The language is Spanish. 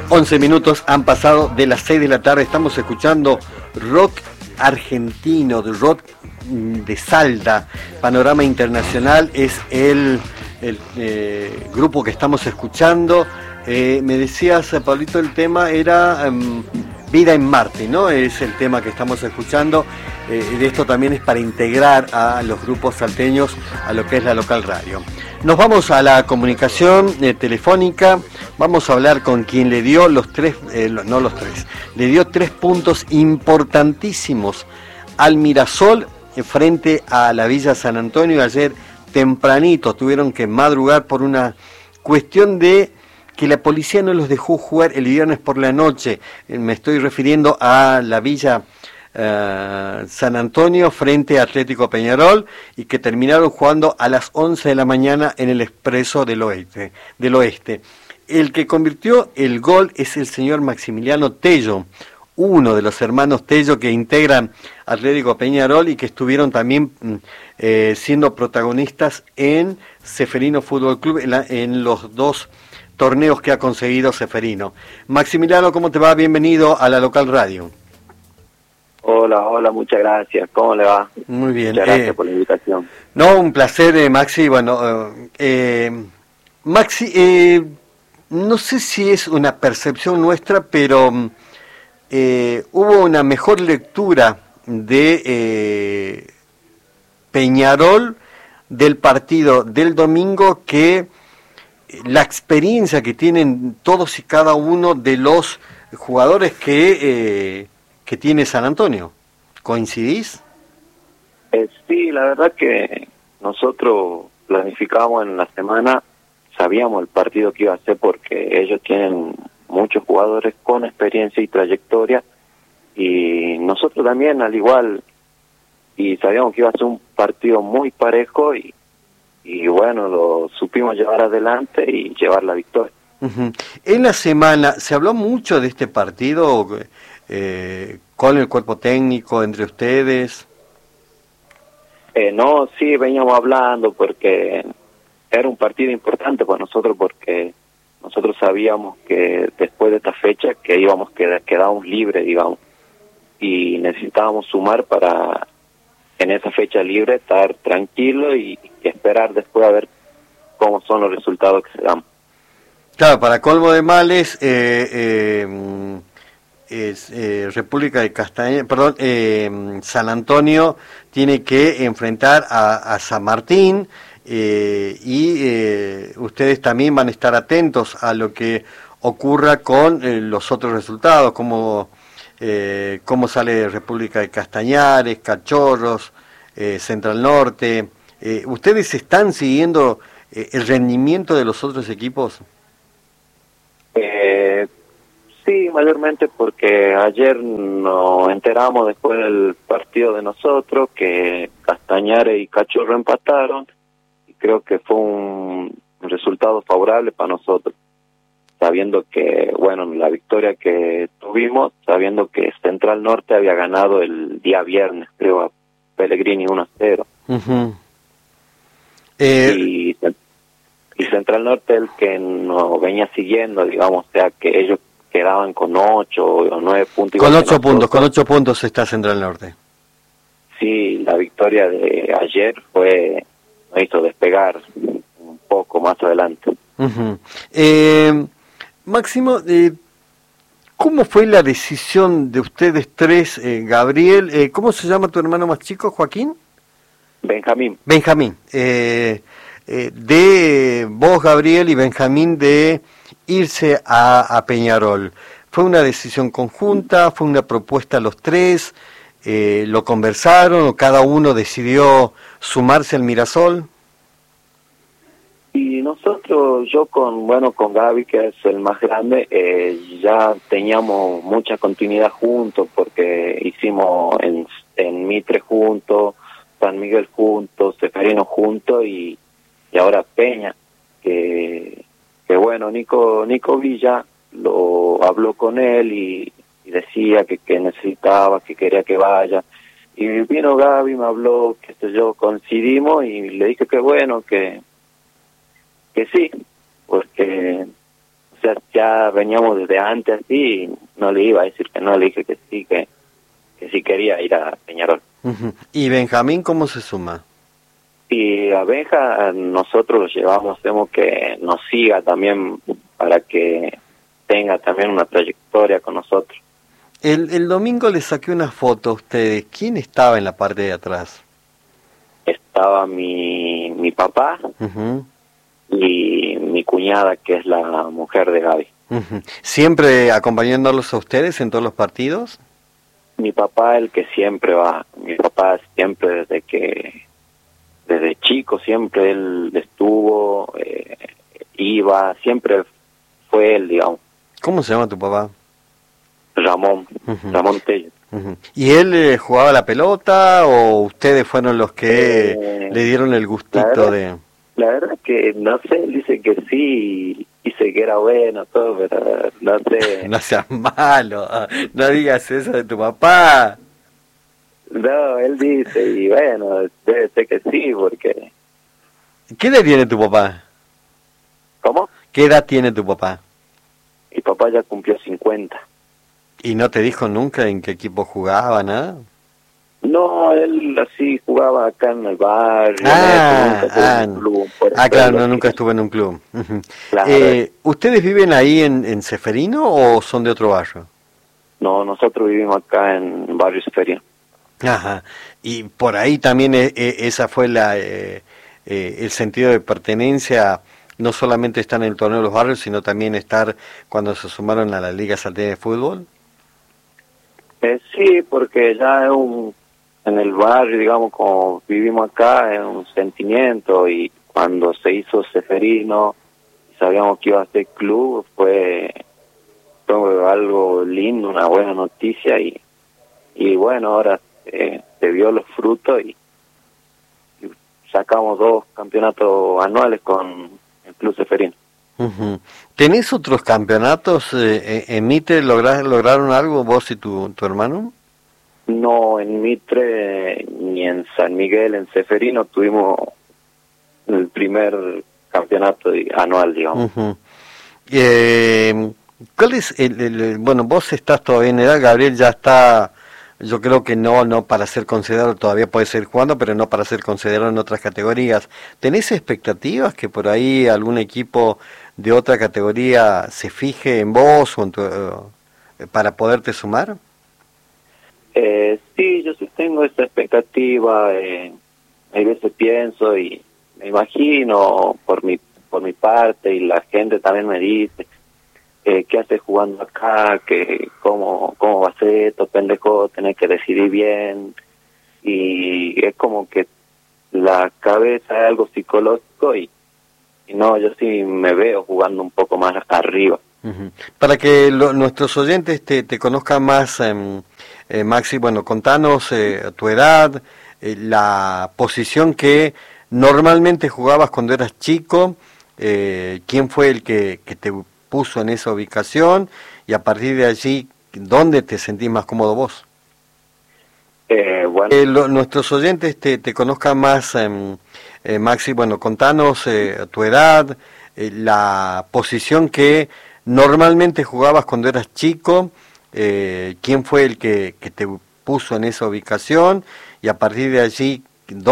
11 minutos han pasado de las 6 de la tarde. Estamos escuchando rock argentino, de rock de Salta. Panorama Internacional es el grupo que estamos escuchando. Me decías, Pablito, el tema era Vida en Marte, ¿no? Es el tema que estamos escuchando. Esto también es para integrar a los grupos salteños a lo que es la local radio. Nos vamos a la comunicación telefónica. Vamos a hablar con quien le dio le dio 3 puntos importantísimos al Mirasol frente a la Villa San Antonio. Ayer tempranito tuvieron que madrugar por una cuestión de que la policía no los dejó jugar el viernes por la noche. Me estoy refiriendo a la Villa San Antonio frente a Atlético Peñarol, y que terminaron jugando a las 11 de la mañana en el Expreso del Oeste. El que convirtió el gol es el señor Maximiliano Tello, uno de los hermanos Tello que integran Atlético Peñarol y que estuvieron también siendo protagonistas en Ceferino Fútbol Club en los 2 torneos que ha conseguido Ceferino. Maximiliano, ¿cómo te va? Bienvenido a la local radio. Hola, muchas gracias. ¿Cómo le va? Muy bien. Muchas gracias por la invitación. No, un placer, Maxi. Bueno, Maxi, no sé si es una percepción nuestra, pero hubo una mejor lectura de Peñarol del partido del domingo que la experiencia que tienen todos y cada uno de los jugadores que tiene San Antonio. ¿Coincidís? Sí, la verdad que nosotros planificamos en la semana, sabíamos el partido que iba a ser porque ellos tienen muchos jugadores con experiencia y trayectoria, y nosotros también al igual, y sabíamos que iba a ser un partido muy parejo y bueno, lo supimos llevar adelante y llevar la victoria. Uh-huh. En la semana se habló mucho de este partido con el cuerpo técnico, entre ustedes. No, sí, veníamos hablando porque era un partido importante para nosotros, porque nosotros sabíamos que después de esta fecha que íbamos quedábamos libres, digamos, y necesitábamos sumar para en esa fecha libre estar tranquilo y esperar después a ver cómo son los resultados que se dan. Claro, para colmo de males, República de Castañar, San Antonio tiene que enfrentar a San Martín, y ustedes también van a estar atentos a lo que ocurra con los otros resultados, como cómo sale República de Castañares, Cachorros, Central Norte. ¿Ustedes están siguiendo el rendimiento de los otros equipos? Sí, mayormente porque ayer nos enteramos después del partido de nosotros que Castañares y Cachorro empataron, y creo que fue un resultado favorable para nosotros, sabiendo que, bueno, la victoria que tuvimos, sabiendo que Central Norte había ganado el día viernes, creo, a Pellegrini 1-0. Uh-huh. Y Central Norte el que nos venía siguiendo, digamos, o sea que ellos quedaban con 8 o 9 puntos. Con 8 puntos está Central Norte. Sí, la victoria de ayer nos hizo despegar un poco más adelante. Uh-huh. Máximo, ¿cómo fue la decisión de ustedes tres, Gabriel? ¿Cómo se llama tu hermano más chico, Joaquín? Benjamín. De vos, Gabriel, y Benjamín, de irse a Peñarol. ¿Fue una decisión conjunta? ¿Fue una propuesta a los tres? ¿Lo conversaron o cada uno decidió sumarse al Mirasol? Y nosotros, yo con Gaby, que es el más grande, ya teníamos mucha continuidad juntos, porque hicimos en Mitre juntos, San Miguel juntos, Ceferino juntos, y ahora Peña, que bueno, Nico Villa lo habló con él y decía que necesitaba, que quería que vaya, y vino Gaby, me habló, qué sé yo, coincidimos y le dije que bueno, que sí, porque O sea, ya veníamos desde antes así, no le iba a decir que no, le dije que sí, que sí quería ir a Peñarol. ¿Y Benjamín cómo se suma? Y a Benja nosotros lo llevamos, hacemos que nos siga también para que tenga también una trayectoria con nosotros. El domingo le saqué una foto a ustedes. ¿Quién estaba en la parte de atrás? Estaba mi papá y mi cuñada, que es la mujer de Gaby. ¿Siempre acompañándolos a ustedes en todos los partidos? Mi papá el que siempre va. Mi papá siempre desde chico siempre él estuvo, iba, siempre fue él, digamos. ¿Cómo se llama tu papá? Ramón Tello. ¿Y él jugaba la pelota o ustedes fueron los que le dieron el gustito La verdad que no sé, él dice que sí, dice que era bueno, todo, pero no sé. No seas malo, no digas eso de tu papá. No, él dice, y bueno, debe ser que sí, porque... ¿Qué edad tiene tu papá? ¿Cómo? ¿Qué edad tiene tu papá? Mi papá ya cumplió 50. ¿Y no te dijo nunca en qué equipo jugaba, nada? No, él así jugaba acá en el barrio. Nunca en un club, claro, no, nunca estuvo en un club. Claro. ¿Ustedes viven ahí en Ceferino o son de otro barrio? No, nosotros vivimos acá en barrio Ceferino. Ajá, y por ahí también esa fue el sentido de pertenencia, no solamente estar en el torneo de los barrios, sino también estar cuando se sumaron a la Liga Salteña de Fútbol. Sí, porque ya es en el barrio, digamos, como vivimos acá, es un sentimiento, y cuando se hizo Ceferino, sabíamos que iba a ser club, fue algo lindo, una buena noticia, y bueno, ahora se vio los frutos y sacamos 2 campeonatos anuales con el Club Ceferino. ¿Tenés otros campeonatos? ¿En Mitre lograron algo vos y tu hermano? No, en Mitre ni en San Miguel, en Ceferino, tuvimos el primer campeonato anual, digamos. ¿Cuál es bueno, vos estás todavía en edad, Gabriel ya está, yo creo que no para ser considerado, todavía puede seguir jugando, pero no para ser considerado en otras categorías. ¿Tenés expectativas que por ahí algún equipo de otra categoría se fije en vos o para poderte sumar? Sí, yo sí tengo esa expectativa. A veces pienso y me imagino por mi parte, y la gente también me dice, ¿qué haces jugando acá? ¿Cómo va a ser esto, pendejo? Tenés que decidir bien. Y es como que la cabeza es algo psicológico y no, yo sí me veo jugando un poco más arriba. Para que nuestros oyentes te conozcan más, Maxi, bueno, contanos tu edad, la posición que normalmente jugabas cuando eras chico, quién fue el que te puso en esa ubicación, y a partir de allí, ¿dónde te sentís más cómodo vos? Bueno. Nuestros oyentes te conozcan más, Maxi, bueno, contanos tu edad, la posición que normalmente jugabas cuando eras chico, quién fue el que te puso en esa ubicación, y a partir de allí,